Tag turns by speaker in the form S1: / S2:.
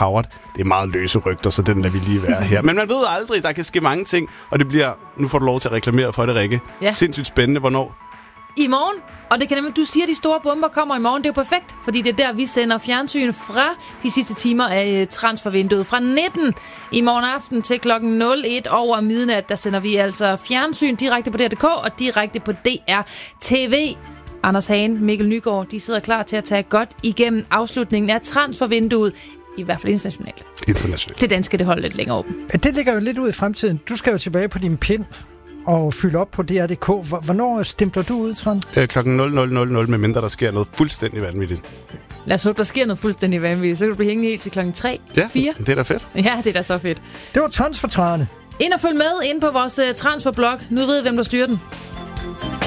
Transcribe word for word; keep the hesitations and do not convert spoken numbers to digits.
S1: Howard. Det er meget løse rygter, så den lader vi lige være her. Men man ved aldrig, der kan ske mange ting, og det bliver, nu får du lov til at reklamere for det, Rikke.
S2: Ja.
S1: Sindssygt spændende. Hvornår?
S2: I morgen. Og det kan nemlig, du siger, at de store bomber kommer i morgen. Det er jo perfekt, fordi det er der, vi sender fjernsyn fra de sidste timer af transfervinduet. Fra nitten i morgen aften til klokken nul et over midnat, der sender vi altså fjernsyn direkte på D R punktum D K og direkte på D R T V. Anders Hagen, Mikkel Nygaard, de sidder klar til at tage godt igennem afslutningen af transfervinduet. I hvert fald internationalt.
S1: Internationalt.
S2: Det danske, det holder lidt længere åben.
S3: Det ligger jo lidt ud i fremtiden. Du skal jo tilbage på din pind og fylde op på D R punktum D K. Hvornår stempler du ud, Trond?
S1: Øh, klokken nul nul nul nul, medmindre der sker noget fuldstændig vanvittigt.
S2: Lad os håbe, der sker noget fuldstændig vanvittigt. Så kan du blive hængende helt til klokken tre,
S1: ja,
S2: fire.
S1: Det er da fedt.
S2: Ja, det er da så fedt.
S3: Det var transfertræerne.
S2: Ind og følg med ind på vores uh, transferblog. Nu ved I, hvem der styrer den.